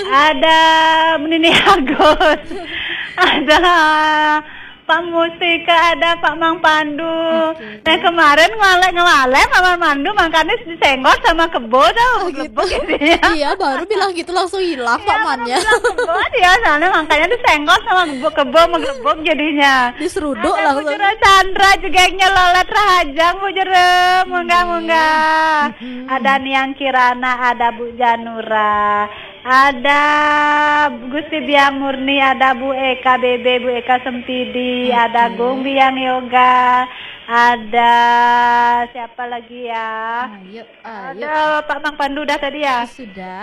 ada Nini Agus, ada Pak Mustika, ada Pak Mang Pandu. Nah kemarin ngelale Pak Mang Pandu makanya disenggol sama kebo tau, kebo gitu ya. Iya, baru bilang gitu langsung hilang Pak Mannya. Kebo dia soalnya makanya disenggol sama kebo megebok jadinya. Diseruduk Ada langsung. Bu Jero Chandra juga yang nyelolet rahajang Bu Jero, munggah. Ada Niang Kirana, ada Bu Janura, ada Gusti Biang Murni, ada Bu Eka Bebe, Bu Eka Sempidi, ada Gung Biang Yoga, ada siapa lagi ya? Ayo. Ada Pak Mang Pandu dah tadi ya. Sudah.